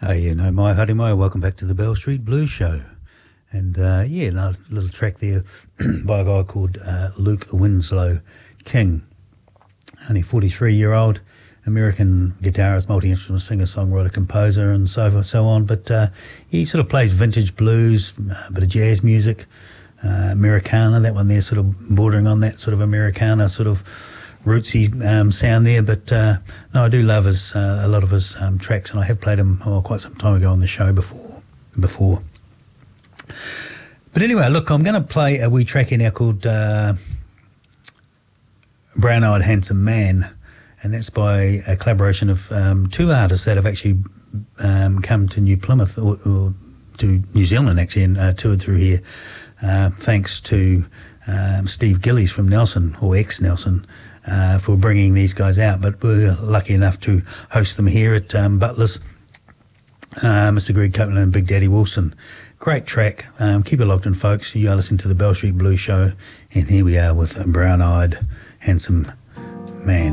Mai haere mai, welcome back to the Bell Street Blues Show. And a little track there by a guy called Luke Winslow King. Only 43-year-old American guitarist, multi-instrument singer, songwriter, composer, and so on. But he sort of plays vintage blues, a bit of jazz music, Americana, that one there sort of bordering on that sort of Americana sort of rootsy sound there. But no, I do love a lot of his tracks, and I have played him quite some time ago on the show before. But anyway, look, I'm going to play a wee track in here called Brown-Eyed Handsome Man, and that's by a collaboration of two artists that have actually come to New Plymouth or to New Zealand actually and toured through here, thanks to Steve Gillies from Nelson, or ex-Nelson, for bringing these guys out. But we're lucky enough to host them here at Butler's, Mr. Greg Copeland and Big Daddy Wilson. Great track. Keep it locked in, folks. You are listening to the Bell Street Blues Show, and here we are with Brown-Eyed Handsome Man.